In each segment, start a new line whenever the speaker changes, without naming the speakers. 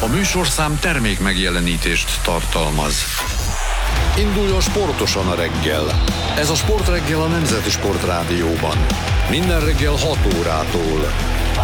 A műsorszám termék megjelenítést tartalmaz. Induljon sportosan a reggel. Ez a Sportreggel a Nemzeti Sportrádióban. Minden reggel 6 órától.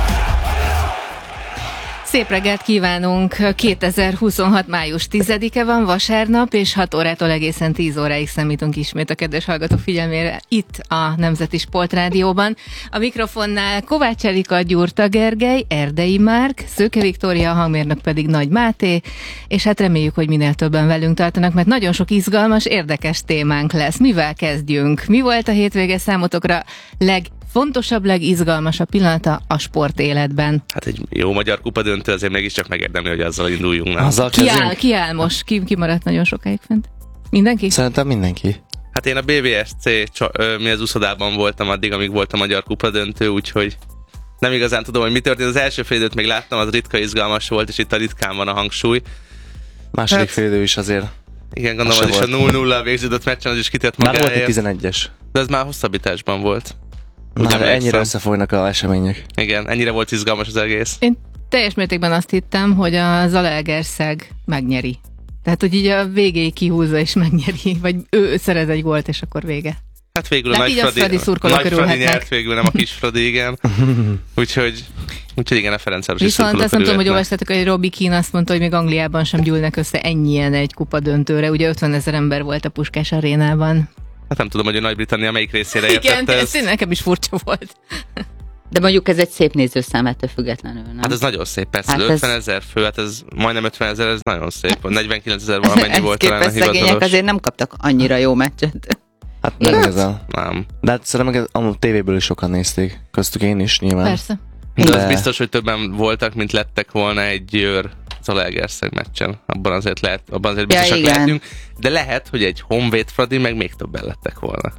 Szép reggelt kívánunk! 2026. május 10-e van, vasárnap, és 6 órától egészen 10 óráig számítunk ismét a kedves hallgatók figyelmére itt a Nemzeti Sportrádióban. A mikrofonnál Kovács Erika, Gyurta Gergely, Erdei Márk, Szőke Viktória, a hangmérnök pedig Nagy Máté, és hát reméljük, hogy minél többen velünk tartanak, mert nagyon sok izgalmas, érdekes témánk lesz. Mivel kezdjünk? Mi volt a hétvége számotokra legfontosabb, legizgalmasabb pillanata a sport életben?
Hát egy jó magyar kupa döntő, azért mégiscsak megérdemli, hogy azzal induljunk.
Ki áll most? Ki maradt nagyon sokáig fent? Mindenki?
Szerintem mindenki.
Hát én a BBSC mi az úszodában voltam addig, amíg volt a magyar kupa döntő, úgyhogy nem igazán tudom, hogy mi történt. Az első fél időt még láttam, az ritka izgalmas volt, és itt a ritkán van a hangsúly.
Második fél idő is azért.
Igen, gondolom, az is a 0-0-al végződött meccsen, az is kitett magáért.
Már volt egy 11-es.
De ez már hosszabbításban volt.
Már ennyire összefolynak az események.
Igen, ennyire volt izgalmas az egész.
Én teljes mértékben azt hittem, hogy a Zalaegerszeg megnyeri. Tehát, hogy így a végéig kihúzza és megnyeri, vagy ő szerez egy gólt, és akkor vége.
Hát végül a Nagy Fradi nyert, végül nem a kis Fradi, igen. Úgyhogy igen, a Ferencváros is
viszont azt nem tudom, hogy olvastátok, hogy Robbie Keane azt mondta, hogy még Angliában sem gyűlnek össze ennyien egy kupadöntőre. Ugye 50 000 ember volt a Puskás arénában.
Hát nem tudom, hogy a Nagy-Britannia melyik részére értette.
Igen, ez nekem is furcsa volt.
De mondjuk ez egy szép nézőszám ettől függetlenül, nem?
Hát ez nagyon szép, persze, hát 50 000 fő, hát ez majdnem 50 000, ez nagyon szép. 49 000 valamennyi volt talán a hivatalos.
Szegények azért nem kaptak annyira jó meccset.
Hát nem igazán.
Nem.
De hát szerintem a tévéből is sokan nézték, köztük én is nyilván.
Persze.
De az biztos, hogy többen voltak, mint lettek volna egy Győr Zalaegerszeg meccsen. Abban azért biztosak lehetünk. De lehet, hogy egy Honvéd Fradi meg még többen lettek volna.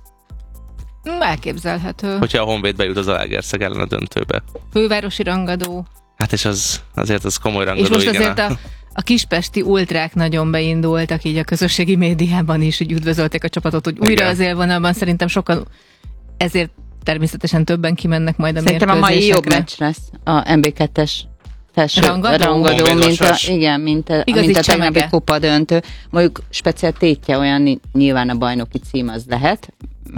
Elképzelhető.
Hogyha a Honvéd bejut az Zalaegerszeg ellen a döntőbe.
Fővárosi rangadó.
Hát és azért az komoly rangadó.
És most igen, azért a kispesti ultrák nagyon beindultak így a közösségi médiában is, hogy üdvözölték a csapatot, hogy újra az élvonalban. Szerintem sokan ezért természetesen többen kimennek majd a mérkőzésekre.
Szerintem a mai jobb meccs lesz a MB2-es felső rangadó, mint a tegnapi kupa döntő. Mondjuk speciál tétje olyan, nyilván a bajnoki cím az lehet.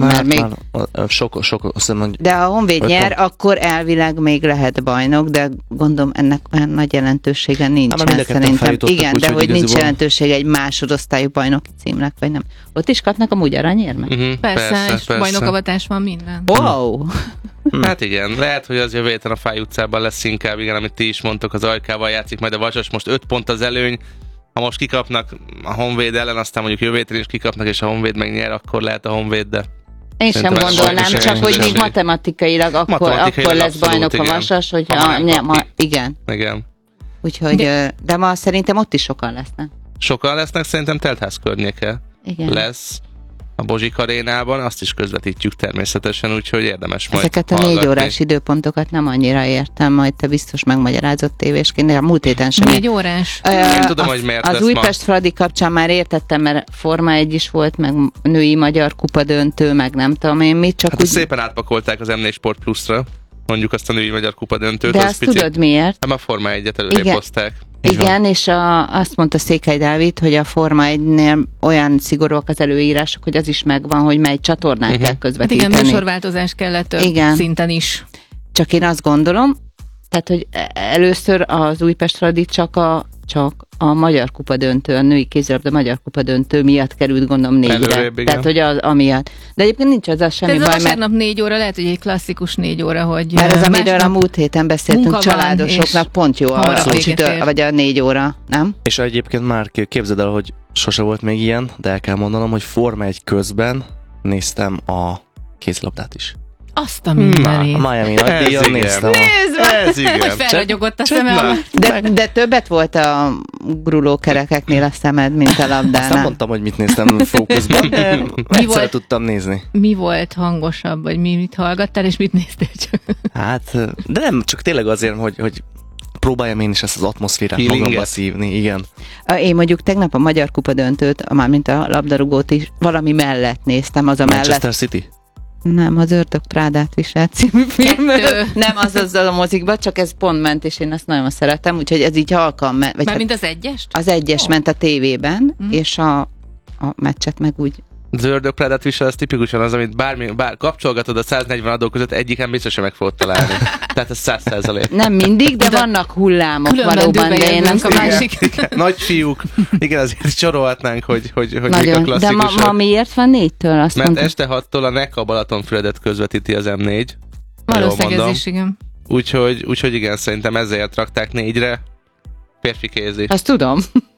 De
ha a Honvéd nyer, akkor elvileg még lehet bajnok, de gondolom ennek olyan nagy jelentősége nincsen szerintem. Igen, de hogy nincs jelentősége egy másodosztályú bajnoki címnek, vagy nem. Ott is kapnak amúgy aranyérmet?
Persze, és bajnokavatás van minden.
Wow!
Hát igen, lehet, hogy az jövő héten a Fáj utcában lesz inkább, igen, amit ti is mondtok, az Ajkával játszik majd a Vasas, most 5 pont az előny. Ha most kikapnak a Honvéd ellen, aztán mondjuk jövő héten is kikapnak, és a Honvéd megnyer, akkor lehet a Honvéd, de...
Én sem gondolnám, csak hogy még matematikailag akkor lesz bajnok a Vasas, hogy igen. Úgyhogy, de ma szerintem ott is sokan lesznek.
Sokan lesznek, szerintem teltház környéke lesz a Bozsik arénában, azt is közvetítjük természetesen, úgyhogy érdemes majd
ezeket a 4 órás időpontokat nem annyira értem, majd te biztos megmagyarázott tévésként, de a múlt héten sem.
4 órás?
Én tudom, hogy miért
az Újpest Fradi kapcsán már értettem, mert Forma 1 is volt, meg női magyar kupa döntő, meg nem tudom én mit, csak
hát úgy... szépen átpakolták az M4 Sport Plus-ra, mondjuk azt a női magyar kupa döntőt.
De azt tudod miért?
Nem a Forma 1-et előrépozták.
Igen, és azt mondta Székely Dávid, hogy a Forma 1-nél olyan szigorúak az előírások, hogy az is megvan, hogy mely csatornán kell közvetíteni.
Igen, műsorváltozás kellett szinten is.
Csak én azt gondolom, tehát, hogy először az Újpest Fradi csak a Magyar Kupa döntő, a női kézilabda Magyar Kupa döntő miatt került, gondolom 4-re. Tehát, hogy amiatt. De egyébként nincs az semmi baj,
mert... vasárnap 4 óra, lehet, hogy egy klasszikus 4 óra, hogy...
Mert ez, amiről a múlt héten beszéltünk, családosoknak pont jó vagy a 4 óra, nem?
És egyébként már képzeld el, hogy sose volt még ilyen, de el kell mondanom, hogy Forma 1 közben néztem a kézilabdát is.
Azt a mindenét.
A Miami nagydíjon néztem.
Nézd meg! Hogy felragyogott a szemem.
De többet volt a grulókerekeknél a szemed, mint a labdánál.
Azt nem mondtam, hogy mit néztem fókuszban. Egyszer tudtam nézni.
Mi volt hangosabb, vagy mit hallgattál, és mit néztél csak?
Hát, de nem, csak tényleg azért, hogy próbáljam én is ezt az atmoszférát magamba szívni, igen.
Én mondjuk tegnap a Magyar Kupa döntőt, mármint a labdarúgót is valami mellett néztem, az a
Manchester City?
Nem, az Ördög Prádát visel című film. Nem, az azzal a mozikba, csak ez pont ment, és én ezt nagyon szeretem, úgyhogy ez így halkan ment.
Mármint az egyest?
Az egyes ment a tévében, és a meccset meg úgy.
Az Ördög Prádát visel, az tipikusan az, amit bár kapcsolgatod a 140 adó között, egyiken biztos, hogy meg fogod találni. Tehát ez 100%.
Nem mindig, de vannak hullámok valóban, de én nem
a másik.
Igen, nagy fiúk. Igen, azért sorolhatnánk, hogy mik a klasszikusok.
De ma miért van 4-től? Azt
mert
mondtam.
este 6-tól a NECA Balatonfüredet közvetíti az M4.
Valószínűleg ez is, igen.
Úgyhogy igen, szerintem ezért rakták 4-re. Férfi kézi.
Azt tudom.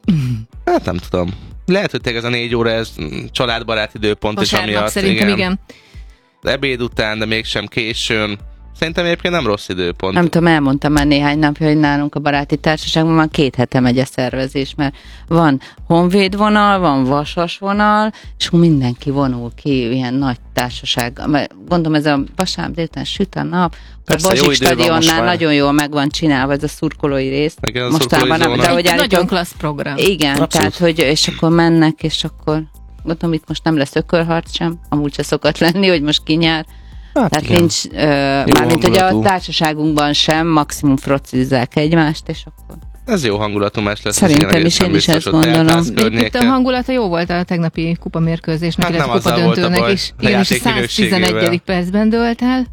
Hát nem tudom. Lehet, hogy tényleg ez a 4 óra, ez családbarát időpont, és amiatt
szerintem igen.
Az ebéd után, de mégsem későn. Szerintem egyébként nem rossz időpont.
Nem tudom, elmondtam már néhány napja, hogy nálunk a baráti társaságban már 2 hete megy a szervezés, mert van honvéd vonal, van vasas vonal, és mindenki vonul ki, ilyen nagy társaság. Gondolom ez a vasárnap délután süt a nap,
persze,
a Bazsik stadionnál nagyon jól meg van csinálva ez a szurkolói rész.
Igen,
mostában nem, de hogy
nagyon klassz program.
Igen, abszolút. Tehát, hogy és akkor mennek, és akkor gondolom, itt most nem lesz ökölharc sem, amúgy se szokott lenni, hogy most kinyár. Hát tehát igen. Nincs, mármint hogy a társaságunkban sem, maximum frocizzák egymást, és akkor...
Ez jó hangulatú meccs lesz.
Szerintem is, én is ezt gondolom.
Itt a hangulata jó volt a tegnapi kupamérkőzésnek,
hát
illetve kupadöntőnek is. Igen, és 111. percben dölt el.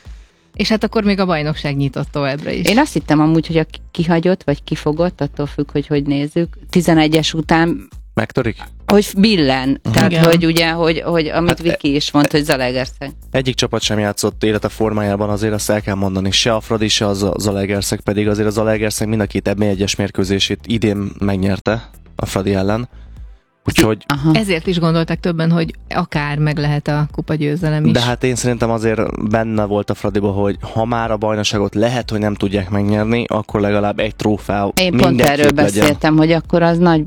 És hát akkor még a bajnokság nyitott továbbra is.
Én azt hittem amúgy, hogy a kihagyott, vagy kifogott, attól függ, hogy nézzük. 11-es után...
Megtörik?
Hogy billen. Tehát,
igen.
hogy ugye, hogy amit hát Viki is mondta, hogy Zalaegerszeg.
Egyik csapat sem játszott élete formájában, azért azt el kell mondani. Se a Fradi, se a Zalaegerszeg, pedig azért a Zalaegerszeg mind a 2 EB1-es mérkőzését idén megnyerte a Fradi ellen. Úgyhogy...
Ezért is gondoltak többen, hogy akár meg lehet a kupagyőzelem is.
De hát én szerintem azért benne volt a Fradiba, hogy ha már a bajnokságot lehet, hogy nem tudják megnyerni, akkor legalább egy trófea.
Én pont erről beszéltem, hogy akkor az nagy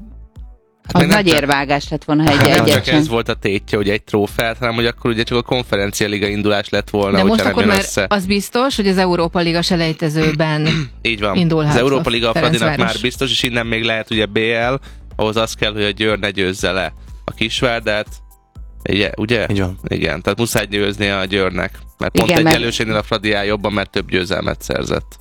az nagy érvágás lett volna, ha egy
nem csak ez volt a tétje, hogy egy trófeát, hanem hogy akkor ugye csak a konferencia liga indulás lett volna.
De most akkor már az biztos, hogy az Európa Liga selejtezőben
így van.
Indulhat.
Az Európa Liga a Fradinak már biztos, és innen még lehet ugye BL, ahhoz az kell, hogy a Győr ne győzze le a Kisvárdát. Ugye?
Így van.
Igen, tehát muszáj győzni a Győrnek. Mert pont egy előségnél a Fradi áll jobban, mert több győzelmet szerzett.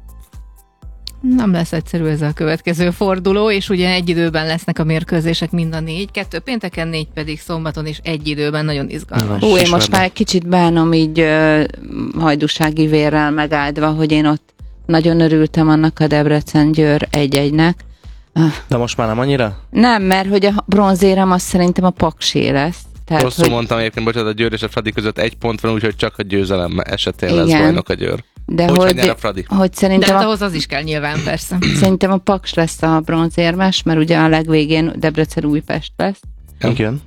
Nem lesz egyszerű ez a következő forduló, és ugye egy időben lesznek a mérkőzések mind a 4, 2 pénteken, 4 pedig szombaton, és egy időben nagyon izgalmas.
Én most már egy kicsit bánom így hajdúsági vérrel megáldva, hogy én ott nagyon örültem annak a Debrecen-Győr 1-1-nek.
De most már nem annyira?
Nem, mert hogy a bronzérem az szerintem a Paksé lesz.
Tehát, rosszul mondtam egyébként, bocsánat, a Győr és a Fradi között 1 pont van, úgyhogy csak a győzelem esetén lesz bajnok a Győr.
De hogy szerintem...
De hát ahhoz az is kell nyilván, persze.
Szerintem a Paks lesz a bronzérmes, mert ugye a legvégén Debrecen-Újpest lesz.
Igen.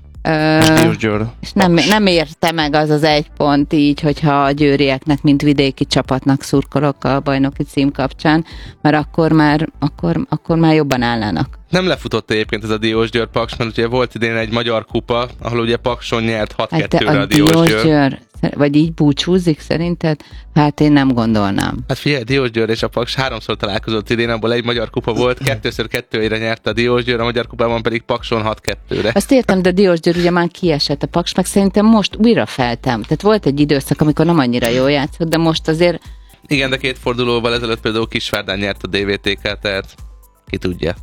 És nem érte meg az 1 pont így, hogyha a győrieknek, mint vidéki csapatnak szurkolok a bajnoki cím kapcsán, mert akkor már jobban állnának.
Nem lefutott egyébként ez a Diósgyőr Paks, mert ugye volt idén egy magyar kupa, ahol ugye Pakson nyert 6-2-re a Diósgyőr.
Vagy így búcsúzik szerinted? Hát én nem gondolnám.
Hát figyelj, Diósgyőr és a Paks 3-szor találkozott idén, abból egy magyar kupa volt, 2x2-re nyerte a Diósgyőr, a magyar kupában pedig Pakson 6-2-re.
Azt értem, de Diósgyőr ugye már kiesett, a Paks meg szerintem most újra feltem. Tehát volt egy időszak, amikor nem annyira jól játszott, de most azért...
Igen, de 2 fordulóval ezelőtt például Kisvárdán nyert a DVTK, tehát ki tudja.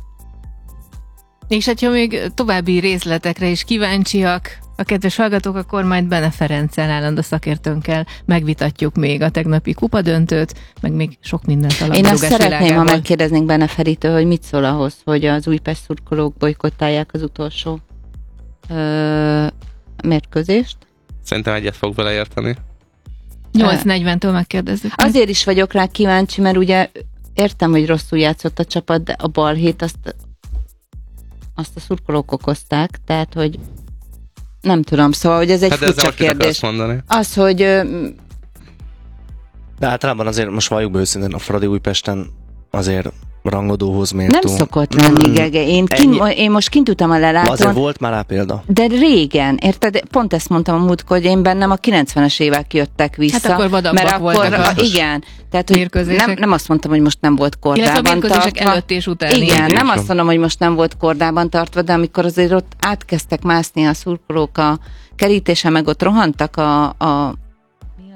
És hát, ha még további részletekre is kíváncsiak a kedves hallgatók, akkor majd Bene Ferenccel, állandó szakértőnkkel megvitatjuk még a tegnapi kupadöntőt, meg még sok mindent a labdarúgás világából.
Én azt szeretném, ha megkérdeznénk Bene Feritől, hogy mit szól ahhoz, hogy az Újpest szurkolók bojkottálják az utolsó mérkőzést.
Szerintem egyet fog vele érteni.
8:40-től megkérdezzük.
Azért is vagyok rá kíváncsi, mert ugye értem, hogy rosszul játszott a csapat, de a balhét azt a szurkolók okozták, tehát, hogy nem tudom, szóval, hogy ez egy furcsa kérdés. Az, hogy...
De általában azért most valljuk be őszintén, a Fradi Újpesten azért rangodóhoz mértó.
Nem szokott lenni, Gege. Én most kint tudtam a lelátón.
Azért volt már rá példa.
De régen, érted? Pont ezt mondtam a múltkor, hogy én bennem a 90-es évek jöttek vissza.
Hát akkor vadabbak voltak.
Igen. Tehát, hogy nem azt mondtam, hogy most nem volt kordában tartva.
Előtt és után.
Igen, nem azt mondom, hogy most nem volt kordában tartva, de amikor azért ott átkezdtek mászni a szurkolók a kerítésen, meg ott rohantak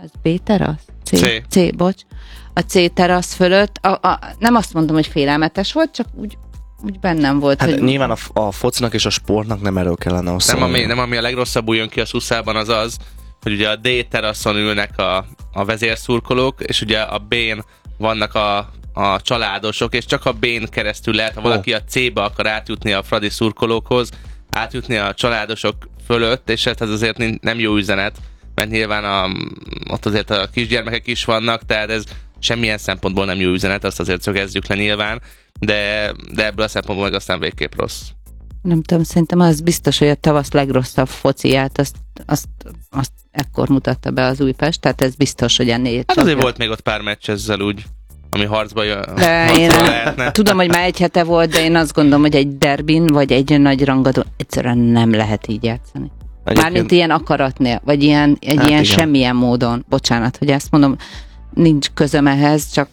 az B-terasz?
C,
bocs. A C-terasz fölött, nem azt mondom, hogy félelmetes volt, csak úgy bennem volt.
Hát
hogy...
nyilván a focinak és a sportnak nem erről kellene szólni.
Nem, ami a legrosszabbul jön ki a Szuszában az, hogy ugye a D-teraszon ülnek a vezérszurkolók, és ugye a B-n vannak a családosok, és csak a B-n keresztül lehet, ha valaki a C-be akar átjutni a fradi szurkolókhoz, átjutni a családosok fölött, és ez azért nem jó üzenet, mert nyilván ott azért a kisgyermekek is vannak, tehát ez semmilyen szempontból nem jó üzenet, azt azért szögezzük le nyilván, de ebből a szempontból meg aztán végképp rossz.
Nem tudom, szerintem az biztos, hogy a tavasz legrosszabb fociát, azt ekkor mutatta be az Újpest, tehát ez biztos, hogy ennél.
Hát azért volt még ott pár meccs ezzel úgy, ami harcba
lehetne. Tudom, hogy már egy hete volt, de én azt gondolom, hogy egy derbin, vagy egy nagy rangadón egyszerűen nem lehet így játszani. Mármint ilyen akaratnél, vagy ilyen semmilyen módon. Bocsánat, hogy ezt mondom, nincs közöm ehhez, csak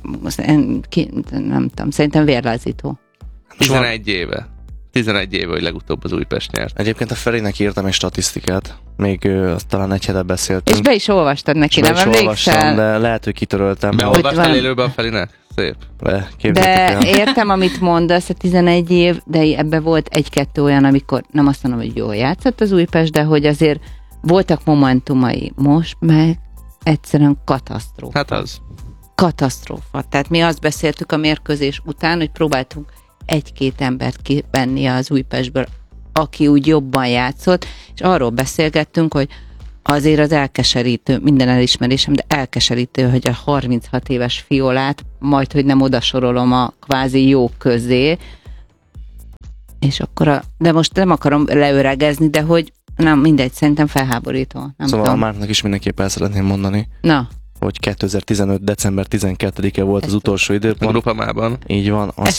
nem tudom, szerintem vérlázító.
11 éve, hogy legutóbb az Újpest nyert.
Egyébként a Ferinek írtam egy statisztikát, még azt talán egy hete beszéltünk.
És be is olvastad neki, nem emlékszel?
De lehet, hogy kitöröltem.
Beolvastál élőbe a Ferinek? Szép.
De értem, amit mondasz, a 11 év, de ebbe volt egy-kettő olyan, amikor nem azt mondom, hogy jól játszott az Újpest, de hogy azért voltak momentumai. Most meg egyszerűen katasztrófa.
Hát az.
Katasztrófa. Tehát mi azt beszéltük a mérkőzés után, hogy próbáltunk egy-két embert kivenni az Újpestből, aki úgy jobban játszott, és arról beszélgettünk, hogy azért az elkeserítő, minden elismerésem, de elkeserítő, hogy a 36 éves Fiolát majd, hogy nem odasorolom a kvázi jók közé, és akkor de most nem akarom leöregezni, de hogy nem, mindegy, szerintem felháborító. Nem
szóval
tudom.
a Márknak is mindenképp el szeretném mondani.
Na.
Hogy 2015. december 12-e volt az utolsó időpont.
A Grupamában.
Így van, az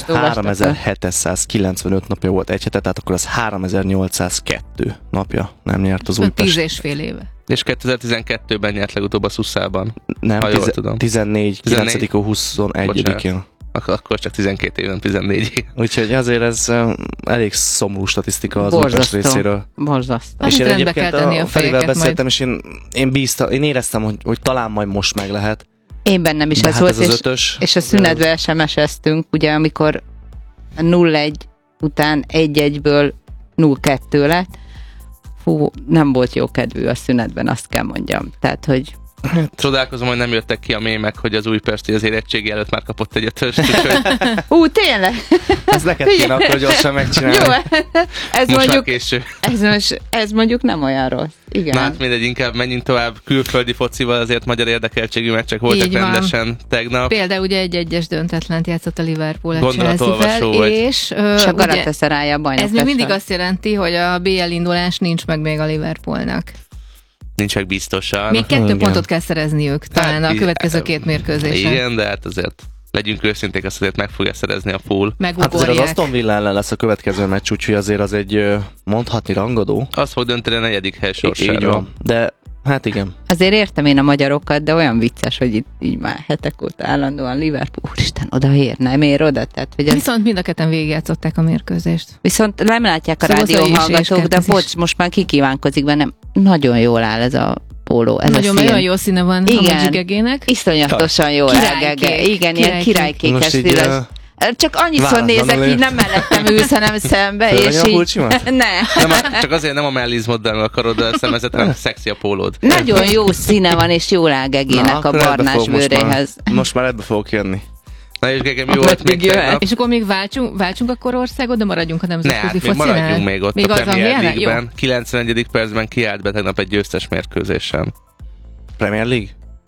3795 napja volt egy hete, tehát akkor az 3802 napja nem nyert az Újpest.
10,5 éve.
És 2012-ben nyert legutóbb a Szuszában.
Nem, 14. 21-én.
Akkor csak 12 éven, 14.
Úgyhogy azért ez elég szomorú statisztika az Újpest részéről.
Borzasztó.
És én egyébként a Ferivel beszéltem, és én éreztem, hogy talán majd most meg lehet.
Én bennem is ez volt, és a szünetben SMS-eztünk, ugye amikor 0-1 után 1-1-ből 0-2 lett. Fú, nem volt jó kedvű a szünetben, azt kell mondjam. Tehát, hogy
csodálkozom, hogy nem jöttek ki a mémek, hogy az Újpesti az érettségi előtt már kapott egy ötöst.
Tényleg?
Ez neked kéne akkor gyorsan megcsinálni.
Jó, ez mondjuk nem olyan rossz. Igen.
Na hát mindegy, inkább menjünk tovább. Külföldi focival azért magyar érdekeltségű meccsek voltak rendesen tegnap.
Például ugye egy egyes döntetlent játszott a Liverpool a Chelsea-vel, és
a Galatasaray a bajnok.
Ez még mindig azt jelenti, hogy a BL indulás nincs meg még a Liverpoolnak.
Nincs meg biztosan.
Még 2 pontot kell szerezniük talán a következő 2 mérkőzésen.
Igen, de hát azért legyünk őszinték, azt azért meg fogja szerezni a full.
Hát azért az Aston Villa ellen lesz a következő meccs, úgyhogy azért az egy mondhatni rangadó.
Az fog dönteni a 4. hely sorsáról.
Így van, de hát igen.
Azért értem én a magyarokat, de olyan vicces, hogy itt így már hetek óta állandóan Liverpool, úristen, odaér, nem ér oda. Tehát, hogy ez...
Viszont mind a ketten végigjátszották a mérkőzést.
Viszont nem látják a rádióhallgatók, de bocs, most már kikívánkozik bennem. Nagyon jól áll ez a póló. Ez
nagyon jó színe van a Magicegének.
Iszonyatosan jól áll. Igen, ilyen királykékes színes. Csak annyiszor nézek, így nem mellettem ülsz, hanem szembe, és így...
Csak azért nem a mellizmoddal akarod a szemezet, hanem szexi a pólód.
Nagyon jó színe van, és jól áll Gegének a barnás bőréhez.
Most már ebbe fogok jönni.
Na és Gegem, jó volt még tegnap.
És akkor még váltsunk akkor országot, de maradjunk a nemzetközi focinál?
Maradjunk még ott még a Premier League-ben. 91. percben kiállt be tegnap egy győztes mérkőzésen.
Premier League?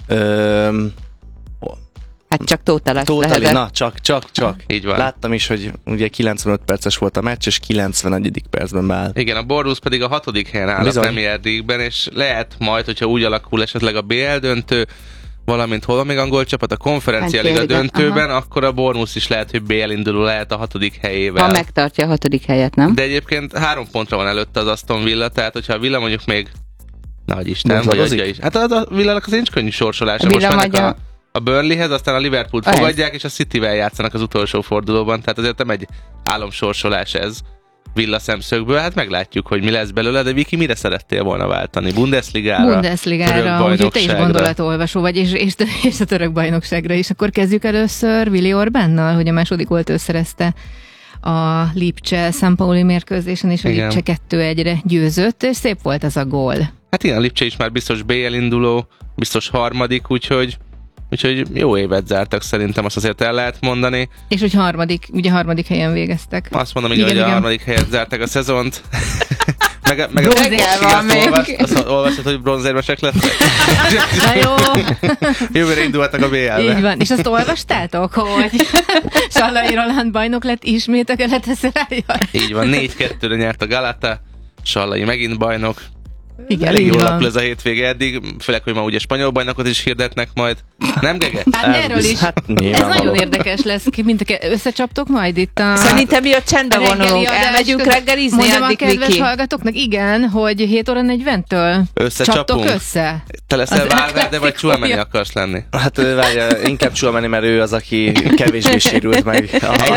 Hát csak Totally.
Na, csak.
Így van.
Láttam is, hogy ugye 95 perces volt a meccs, és 91. percben beáll.
Igen, a Bournemouth pedig a 6. helyen áll a Premier League-ben, és lehet majd, hogyha úgy alakul esetleg a BL döntő, valamint hol van még angol csapat a Konferencia Liga döntőben, akkor a Bournemouth is lehet, hogy BL induló lehet a 6. helyével.
Ha megtartja a 6. helyet, nem?
De egyébként 3 pontra van előtte az Aston Villa, tehát hogyha a Villa mondjuk még nagy Isten, vagy adja is. Hát a Villának az nincs könnyű sorsolása. Most mennek a Burnleyhez, aztán a Liverpoolt fogadják, és a Cityvel játszanak az utolsó fordulóban, tehát azért nem egy álomsorsolás ez. villaszemszögből, hát meglátjuk, hogy mi lesz belőle, de Viki, mire szerettél volna váltani? Bundesligára,
úgyhogy te is gondolatolvasó vagy, és a török bajnokságra is. Akkor kezdjük először Willi Orbánnal, hogy a második oltól szerezte a Lipcse San Pauli mérkőzésen, és a Lipcse 2-1-re győzött, és szép volt az a gól.
Hát igen, a Lipcse is már biztos BL induló, biztos harmadik, úgyhogy jó évet zártak, szerintem azt azért el lehet mondani.
És hogy harmadik helyen végeztek.
Azt mondom, igen, hogy a harmadik helyet zárták a szezont. meg
bronzér van még.
Olvasod, hogy bronzérmesek lettek?
Na jó.
Jövőre indulhatnak a BL-be.
Így van. És azt olvastátok, hogy Sallai Roland bajnok lett ismét a Galatasaray-jal?
Így van, 4-2-re nyert a Galata, Sallai megint bajnok.
Igen,
elég jól alakul ez a hétvége eddig, főleg, hogy ma ugye spanyol bajnokot is hirdetnek majd. Nem, Gege?
Hát erről is. Ez nagyon érdekes lesz. Összecsaptok majd itt a...
Szerintem mi a csendbe vonulunk. Elmegyünk reggelizni,
mondjam a kedves hallgatóknak, igen, hogy 7 óra 40-től csaptok össze.
Te leszel Valverde, vagy Tchouaméni akarsz lenni?
Hát várja, inkább Tchouaméni, mert ő az, aki kevésbé sérült meg.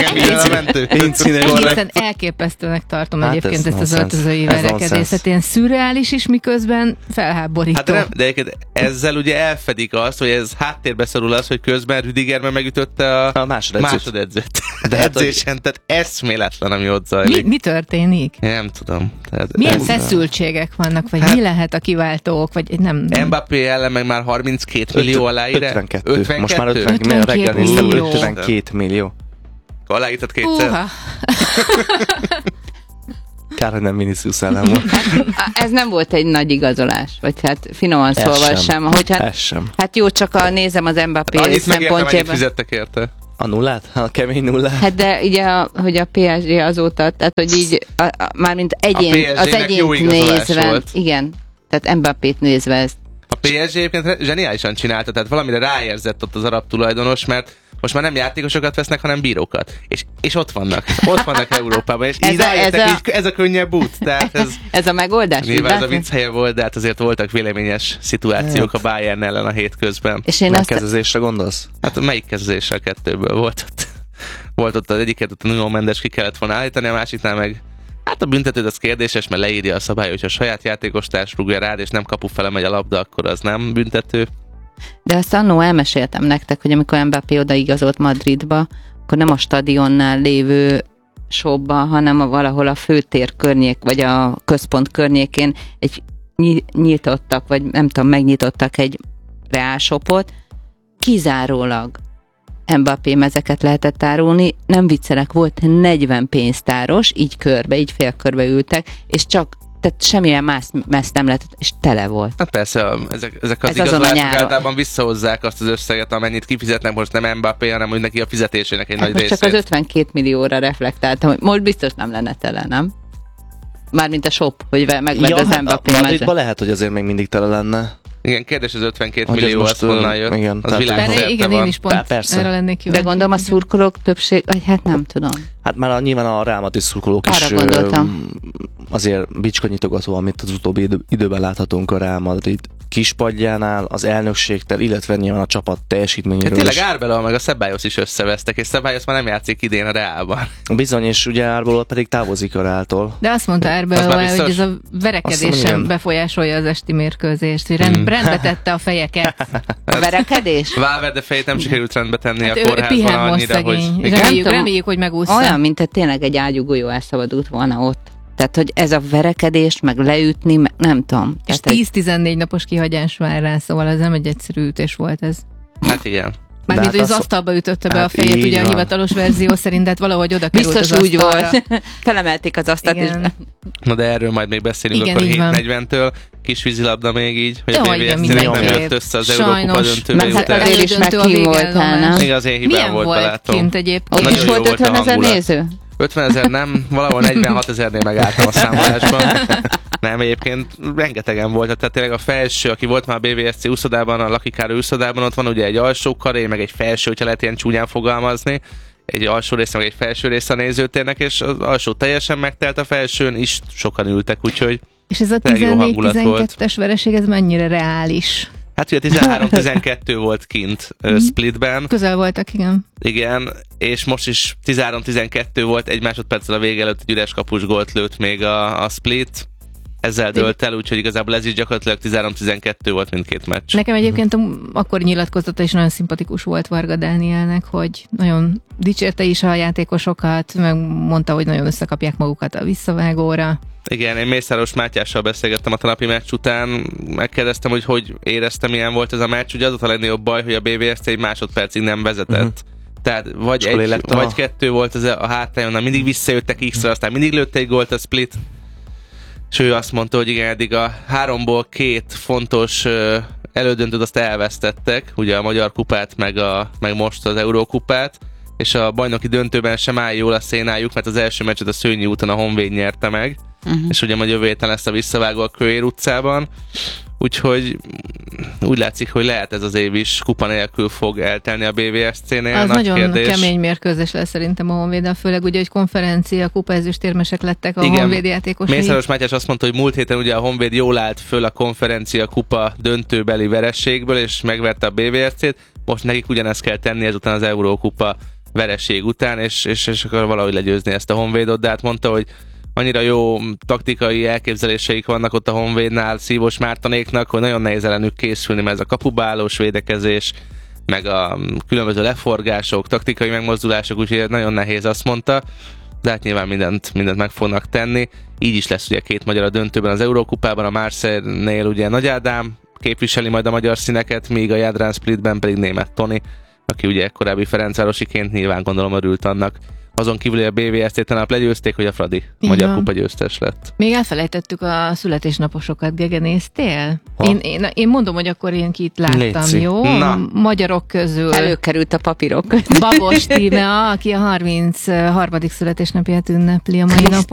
Egészen elképesztőnek tartom egyébként ezt az öltözői verekedészet. Ilyen szürreális is, miközben felháborító.
Hát de ezzel ugye elfedik azt, hogy ez háttérbe szorul az, hogy közben Rüdiger megütötte a másodedzőt. De edzésen, tehát eszméletlen, ami ott zajlik.
Mi történik?
Nem tudom.
Milyen feszültségek vannak, vagy mi lehet a kiváltók, vagy nem?
Mbappé ellen meg már 32 millió aláírás.
52. Most már 52 millió.
Aláírtad kétszer?
Kár, hogy nem Vinicius ellen volt.
Ez nem volt egy nagy igazolás, vagy hát finoman szólva sem.
Ez sem.
Hát jó, csak nézem az Mbappé szempontjában.
Annyit fizettek érte?
A nullát? A kemény nullát?
Hát de ugye, hogy a PSG azóta, tehát hogy így, mármint az egyént nézve, volt. Igen, tehát Mbappét nézve ezt.
A PSG egyébként zseniálisan csinálta, tehát valamire ráérzett ott az arab tulajdonos, mert most már nem játékosokat vesznek, hanem bírókat. És ott vannak Európában, és ez a könnyebb út. Tehát
ez a megoldás?
Nyilván ez a vicc helye volt, de hát azért voltak véleményes szituációk a Bayern ellen a hétközben.
Megkezdésre gondolsz?
Hát melyik kezdésre? A kettőből volt ott. Volt ott az egyiket, ott a Nuno Mendes ki kellett volna állítani, a másiknál meg hát a büntetőd az kérdéses, mert leírja a szabály, hogyha a saját játékostárs rúgja rád, és nem kapufele megy a labda, akkor az nem büntető.
De azt annó elmeséltem nektek, hogy amikor Mbappé odaigazolt Madridba, akkor nem a stadionnál lévő shopba, hanem valahol a főtér környék, vagy a központ környékén nyitottak, vagy nem tudom, megnyitottak egy Real shopot, kizárólag Mbappé mezeket lehetett árulni, nem viccelek, volt 40 pénztáros, így félkörbe ültek, és csak tehát semmilyen más nem lehetett, és tele volt.
Hát persze, ezek az igazolások általában visszahozzák azt az összeget, amennyit kifizetnek, most nem Mbappé, hanem hogy neki a fizetésének egy nagy részét.
Csak az 52 millióra reflektáltam, hogy most biztos nem lenne tele, nem? Mármint a shop, hogy megvedd az Mbappé mezet.
Madridban lehet, hogy azért még mindig tele lenne.
Igen, kérdés az 52 millió, az honnan jött.
Igen,
az világszerte
igen, én is pont erre lennék kíváncsi.
De gondolom a szurkolók többség, hát nem tudom.
Hát már nyilván a Real Madrid szurkolók is azért bicskanyitogató, amit az utóbbi időben láthatunk a Real Madrid kispadjánál, az elnökségtel, illetve nyilván a csapat teljesítményéről.
Hát tényleg Arbeloa meg a Ceballos is összevesztek, és Ceballos már nem játszik idén a Reálban.
Bizony, és ugye Arbeloa pedig távozik a Reáltól.
De azt mondta Arbeloa, hogy ez a verekedés sem befolyásolja az esti mérkőzést, hogy rendbe tette a fejeket.
A verekedés?
Valverde fejét nem sikerült rendbe tenni a kórházban annyira, hogy...
Reméljük, hogy megúszta.
Olyan, mint tényleg egy ágyúgolyó elszabadult volna ott. Tehát, hogy ez a verekedés, meg leütni, meg nem tudom.
És 10-14 napos kihagyás vár rá, szóval ez nem egy egyszerű ütés volt ez.
Hát igen.
Mármint, hogy az asztalba ütötte be a fejét, ugye a hivatalos verzió szerint, tehát valahogy oda került
biztos
az
úgy volt. Felemelték az asztalt is.
Na de erről majd még beszélünk,
igen,
akkor 7:40-től. Kis vízilabda még így, hogy a BVSC-nek nem jött össze az Eurókupa döntőbe után.
Azért is meg ki voltál, nem?
Még az én hibám volt, belátom.
Milyen volt kint egyébként?
Ott is volt 50 000 néző?
50 000 nem, valahol 46 000-nél megálltam a számolásban. Nem, egyébként rengetegen volt, tehát tényleg a felső, aki volt már a BVSC úszodában, a Laki Károly úszodában, ott van ugye egy alsó karé, meg egy felső, hogyha lehet ilyen csúnyán fogalmazni, egy alsó része, meg egy felső része a nézőtérnek, és az alsó teljesen megtelt, a felsőn is sokan ültek, úgyhogy
és ez a 14-12-es vereség, ez mennyire reális?
Hát ugye 13-12 volt kint Splitben.
Közel voltak, igen.
Igen, és most is 13-12 volt, egy másodperccel a vége előtt egy üres kapus gólt lőtt még a Split. Ezzel dölt el, úgyhogy igazából ez is gyakorlatilag 13-12 volt mindkét meccs.
Nekem egyébként akkor nyilatkozata is nagyon szimpatikus volt Varga Dánielnek, hogy nagyon dicsérte is a játékosokat, meg mondta, hogy nagyon összekapják magukat a visszavágóra.
Igen, én Mészáros Mátyással beszélgettem a tanapi meccs után, megkérdeztem, hogy éreztem, milyen volt ez a meccs, ugye az a legnagyobb baj, hogy a BVSC egy másodpercig nem vezetett. Tehát vagy kettő volt ez a hátrányon, onnan mindig visszajöttek X-re, aztán mindig lőtte egy gólt a Split. És ő azt mondta, hogy igen, eddig a 3-ból 2 fontos elődöntőt azt elvesztettek, ugye a Magyar Kupát, meg most az Eurókupát, és a bajnoki döntőben sem áll jól a szénájuk, mert az első meccset a Szőnyi úton a Honvéd nyerte meg, és ugye majd jövő héten lesz a visszavágó a Kőér utcában, úgyhogy úgy látszik, hogy lehet ez az év is kupa nélkül fog eltelni a BVSC-nél.
Az
nagy
nagyon
kérdés.
kemény mérkőzés lesz szerintem a Honvéddel, főleg ugye, hogy konferencia, kupa ezüstérmesek lettek a Honvéd játékosai.
Mészáros Mátyás azt mondta, hogy múlt héten ugye a Honvéd jól állt föl a konferencia kupa döntőbeli vereségből, és megverte a BVSC-t, most nekik ugyanezt kell tenni ezután az Eurókupa vereség után, és akkor valahogy legyőzni ezt a Honvédot, de hát mondta, hogy annyira jó taktikai elképzeléseik vannak ott a Honvédnál, Szívós Mártonéknak, hogy nagyon nehéz ellenük készülni, mert ez a kapubálós védekezés, meg a különböző leforgások, taktikai megmozdulások, úgyhogy nagyon nehéz, azt mondta, de hát nyilván mindent meg fognak tenni. Így is lesz ugye 2 magyar a döntőben az Eurókupában, a Marseille-nél ugye Nagy Ádám képviseli majd a magyar színeket, míg a Jadran Splitben pedig Németh Toni, aki ugye korábbi Ferencvárosiként nyilván gondolom örült annak. Azon kívül, hogy a BVSC tanap legyőzték, hogy a Fradi magyar kupa győztes lett.
Még elfelejtettük a születésnaposokat, Gege, néztél? Én mondom, hogy akkor én itt láttam,
Léci.
jó?
Na.
Magyarok közül.
Előkerült a papírok között.
Babos Tímea, aki a 33. születésnapját ünnepli a mai napon.